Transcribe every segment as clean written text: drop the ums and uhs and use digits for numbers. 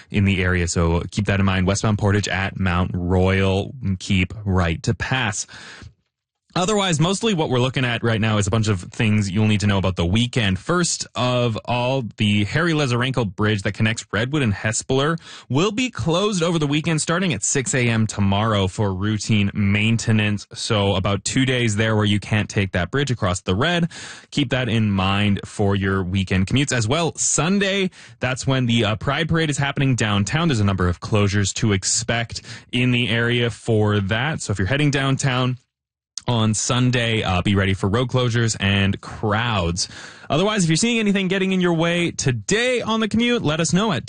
in the area. So keep that in mind. Westbound Portage at Mount Royal, keep right to pass. Otherwise, mostly what we're looking at right now is a bunch of things you'll need to know about the weekend. First of all, the Harry Lazarenko Bridge that connects Redwood and Hespeler will be closed over the weekend starting at 6 a.m. tomorrow for routine maintenance. So about 2 days there where you can't take that bridge across the Red. Keep that in mind for your weekend commutes as well. Sunday, that's when the Pride Parade is happening downtown. There's a number of closures to expect in the area for that. So if you're heading downtown on Sunday, be ready for road closures and crowds. Otherwise, if you're seeing anything getting in your way today on the commute, let us know at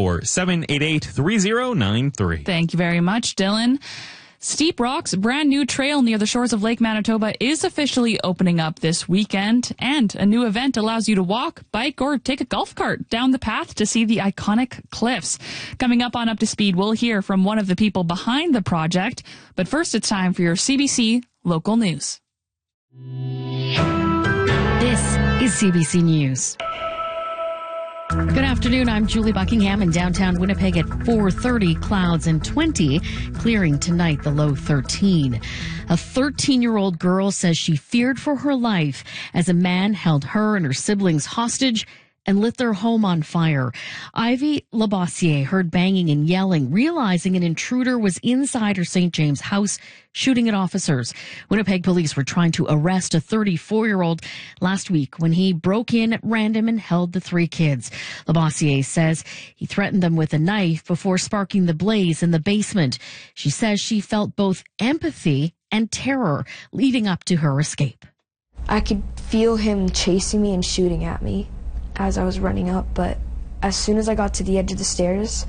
204-788-3093. Thank you very much, Dylan. Steep Rock's brand new trail near the shores of Lake Manitoba is officially opening up this weekend, and a new event allows you to walk, bike, or take a golf cart down the path to see the iconic cliffs. Coming up on Up to Speed, we'll hear from one of the people behind the project, but first it's time for your CBC Local News. This is CBC News. Good afternoon. I'm Julie Buckingham in downtown Winnipeg at 4:30. Clouds and 20. Clearing tonight, the low 13. A 13-year-old girl says she feared for her life as a man held her and her siblings hostage and lit their home on fire. Ivy Labossiere heard banging and yelling, realizing an intruder was inside her St. James house shooting at officers. Winnipeg police were trying to arrest a 34-year-old last week when he broke in at random and held the 3 kids. Labossiere says he threatened them with a knife before sparking the blaze in the basement. She says she felt both empathy and terror leading up to her escape. I could feel him chasing me and shooting at me as I was running up, but as soon as I got to the edge of the stairs,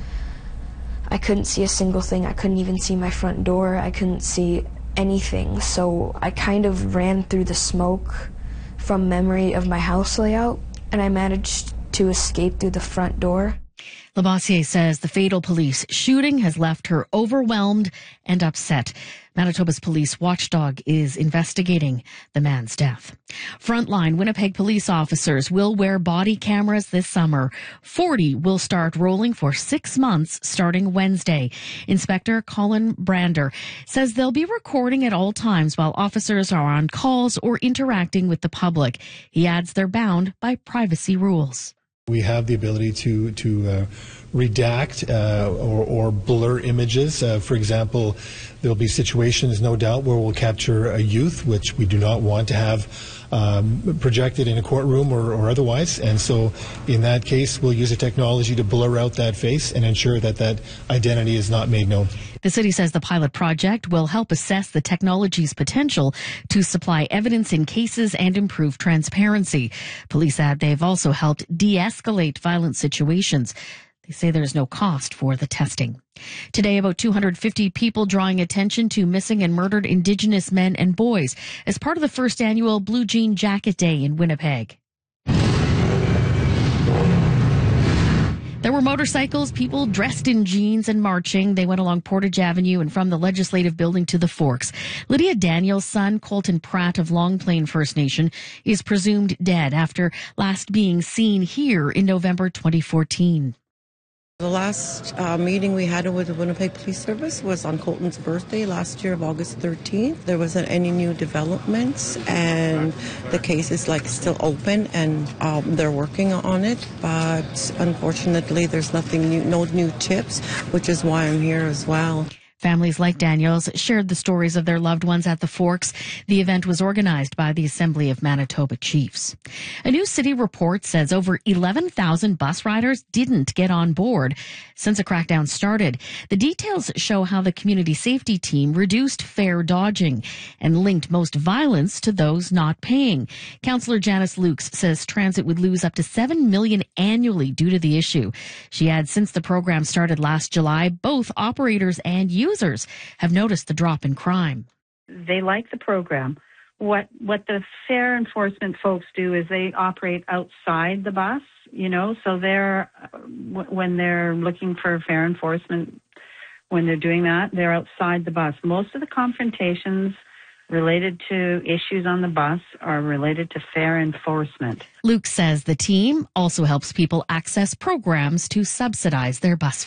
I couldn't see a single thing. I couldn't even see my front door. I couldn't see anything. So I kind of ran through the smoke from memory of my house layout, and I managed to escape through the front door. Labossiere says the fatal police shooting has left her overwhelmed and upset. Manitoba's police watchdog is investigating the man's death. Frontline Winnipeg police officers will wear body cameras this summer. 40 will start rolling for 6 months starting Wednesday. Inspector Colin Brander says they'll be recording at all times while officers are on calls or interacting with the public. He adds they're bound by privacy rules. We have the ability to redact or blur images. For example, there'll be situations, no doubt, where we'll capture a youth, which we do not want to have projected in a courtroom or otherwise. And so in that case, we'll use a technology to blur out that face and ensure that that identity is not made known. The city says the pilot project will help assess the technology's potential to supply evidence in cases and improve transparency. Police add they've also helped de-escalate violent situations. They say there's no cost for the testing. Today, about 250 people drawing attention to missing and murdered Indigenous men and boys as part of the first annual Blue Jean Jacket Day in Winnipeg. There were motorcycles, people dressed in jeans and marching. They went along Portage Avenue and from the Legislative Building to the Forks. Lydia Daniels' son, Colton Pratt of Long Plain First Nation, is presumed dead after last being seen here in November 2014. The last meeting we had with the Winnipeg Police Service was on Colton's birthday last year of August 13th. There wasn't any new developments, and the case is still open, and they're working on it. But unfortunately, there's nothing new, no new tips, which is why I'm here as well. Families like Daniels shared the stories of their loved ones at the Forks. The event was organized by the Assembly of Manitoba Chiefs. A new city report says over 11,000 bus riders didn't get on board since a crackdown started. The details show how the community safety team reduced fare dodging and linked most violence to those not paying. Councillor Janice Lukes says transit would lose up to $7 million annually due to the issue. She adds since the program started last July, both operators and users have noticed the drop in crime. They like the program. What the fare enforcement folks do is they operate outside the bus, so they're, when they're looking for fare enforcement, when they're doing that, they're outside the bus. Most of the confrontations related to issues on the bus are related to fare enforcement. Luke says the team also helps people access programs to subsidize their bus